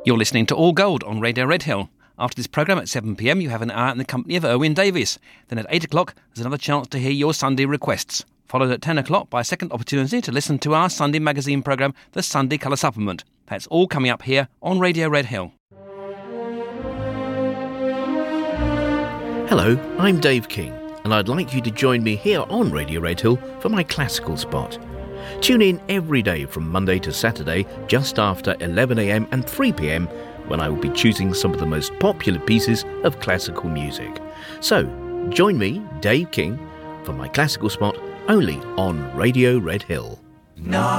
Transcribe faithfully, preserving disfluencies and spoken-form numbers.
You're listening to All Gold on Radio Red Hill. After this programme at seven p m, you have an hour in the company of Erwin Davies. Then at eight o'clock, there's another chance to hear your Sunday requests. Followed at ten o'clock by a second opportunity to listen to our Sunday magazine programme, The Sunday Colour Supplement. That's all coming up here on Radio Red Hill. Hello, I'm Dave King, and I'd like you to join me here on Radio Red Hill for my classical spot. Tune in every day from Monday to Saturday, just after eleven a m and three p m, when I will be choosing some of the most popular pieces of classical music. So, join me, Dave King, for my classical spot only on Radio Red Hill. No.